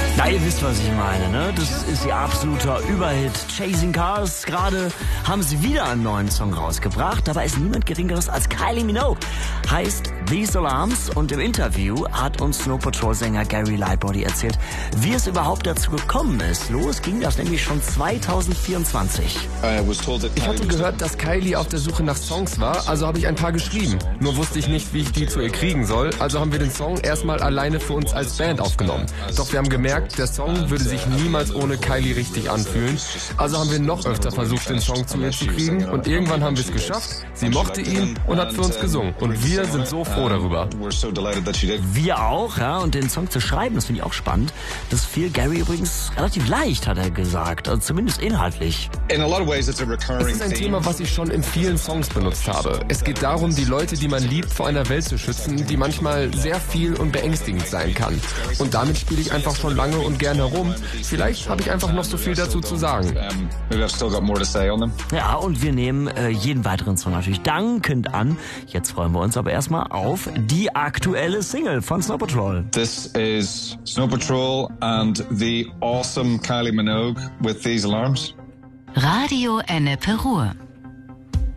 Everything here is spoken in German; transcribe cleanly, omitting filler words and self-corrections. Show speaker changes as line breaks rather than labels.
Na, ihr wisst, was ich meine, ne? Das ist ihr absoluter Überhit. Chasing Cars. Gerade haben sie wieder einen neuen Song rausgebracht. Dabei ist niemand Geringeres als Kylie Minogue. Heißt These Alarms. Und im Interview hat uns Snow Patrol-Sänger Gary Lightbody erzählt, wie es überhaupt dazu gekommen ist. Los ging das nämlich schon 2024.
Ich hatte gehört, dass Kylie auf der Suche nach Songs war, also habe ich ein paar geschrieben. Nur wusste ich nicht, wie ich die zu ihr kriegen soll, also haben wir den Song erstmal alleine für uns als Band aufgenommen. Doch wir haben gemerkt, der Song würde sich niemals ohne Kylie richtig anfühlen. Also haben wir noch öfter versucht, den Song zu ihr zu kriegen und irgendwann haben wir es geschafft. Sie mochte ihn und hat für uns gesungen. Und wir sind so froh darüber.
Wir auch, ja. Und den Song zu schreiben, das finde ich auch spannend. Das fiel Gary übrigens relativ leicht, hat er gesagt. Also zumindest inhaltlich.
Es ist ein Thema, was ich schon in vielen Songs benutzt habe. Es geht darum, die Leute, die man liebt, vor einer Welt zu schützen, die manchmal sehr viel und beängstigend sein kann. Und damit spiele ich einfach schon lange und gern herum. Vielleicht habe ich einfach noch so viel dazu zu sagen.
Ja, und wir nehmen jeden weiteren Song natürlich dankend an. Jetzt freuen wir uns aber erstmal auf die aktuelle Single von Snow Patrol.
This is Snow Patrol and the awesome Kylie Minogue with These Alarms.
Radio Ennepe Ruhr.